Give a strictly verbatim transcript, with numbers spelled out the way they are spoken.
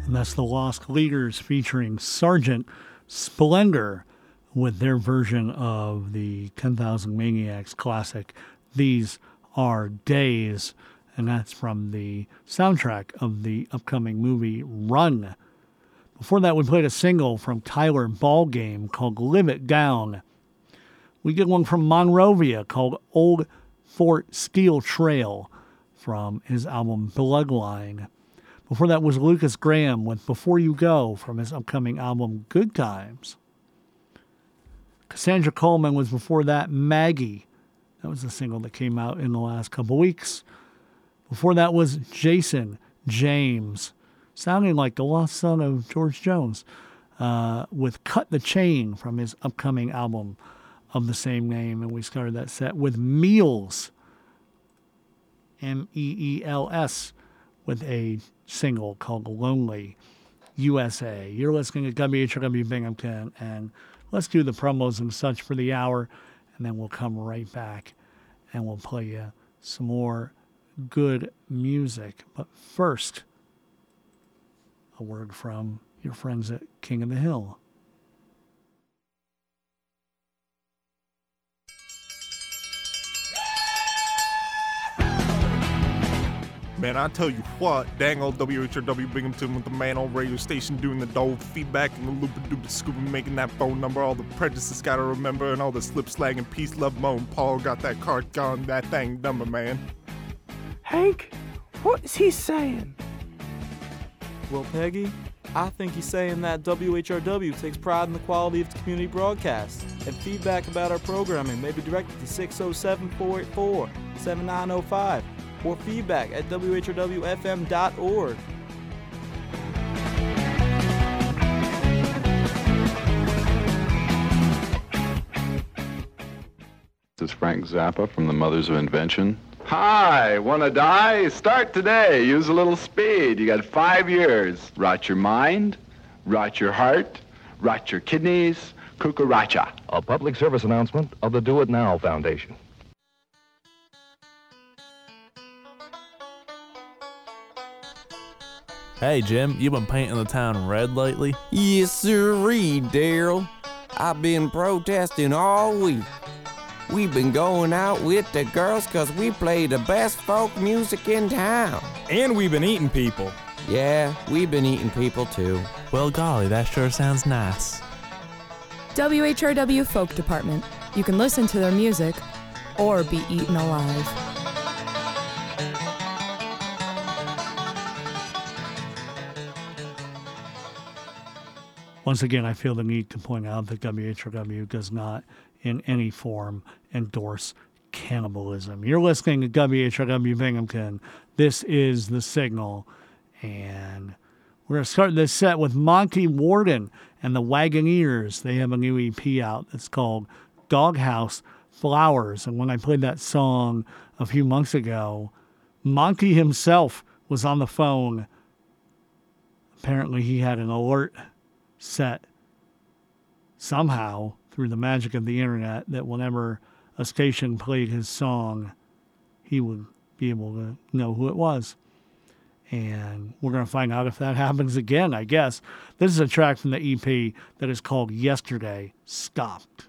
And that's the Lost Leaders featuring Sergeant Splendor with their version of the ten thousand Maniacs classic, These Are Days. And that's from the soundtrack of the upcoming movie Run. Before that, we played a single from Tyler Ballgame called Live It Down. We did one from Monrovia called Old Fort Steel Trail from his album Bloodline. Before that was Lucas Graham with Before You Go from his upcoming album Good Times. Cassandra Coleman was before that, Maggie. That was the single that came out in the last couple weeks. Before that was Jason James, sounding like the lost son of George Jones, uh, with Cut the Chain from his upcoming album of the same name. And we started that set with Meals, M E E L S, with a single called Lonely U S A. You're listening to W H R W Binghamton, and let's do the promos and such for the hour, and then we'll come right back and we'll play you some more good music. But first, a word from your friends at King of the Hill. Man, I tell you what, dang old W H R W Binghamton with the man on radio station doing the dole feedback and the loopa-doopa scuba making that phone number, all the prejudices gotta remember, and all the slip slag and peace, love, moan. Paul got that card gone, that thing number, man. Hank, what is he saying? Well, Peggy, I think he's saying that W H R W takes pride in the quality of its community broadcasts, and feedback about our programming may be directed to six oh seven, four eight four, seven nine oh five. or feedback at W H R W F M dot org. This is Frank Zappa from the Mothers of Invention. Hi, wanna die? Start today. Use a little speed. You got five years. Rot your mind, rot your heart, rot your kidneys, cucaracha. A public service announcement of the Do It Now Foundation. Hey, Jim, you been painting the town red lately? Yes, sirree, Daryl. I've been protesting all week. We've been going out with the girls because we play the best folk music in town. And we've been eating people. Yeah, we've been eating people too. Well, golly, that sure sounds nice. W H R W Folk Department. You can listen to their music or be eaten alive. Once again, I feel the need to point out that W H R W does not in any form endorse cannibalism. You're listening to W H R W Binghamton. This is The Signal. And we're going to start this set with Monty Warden and the Wagoneers. They have a new E P out that's called Doghouse Flowers. And when I played that song a few months ago, Monty himself was on the phone. Apparently he had an alert set somehow through the magic of the internet that whenever a station played his song, he would be able to know who it was. And we're going to find out if that happens again, I guess. This is a track from the E P that is called Yesterday Stopped.